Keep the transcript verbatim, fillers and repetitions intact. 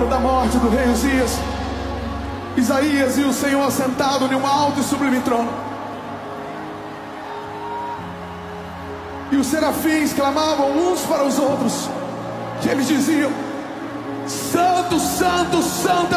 ano da morte do rei Uzias, Isaías viu o Senhor assentado em um alto e sublime trono, e os serafins clamavam uns para os outros, e eles diziam: Santo, Santo, Santo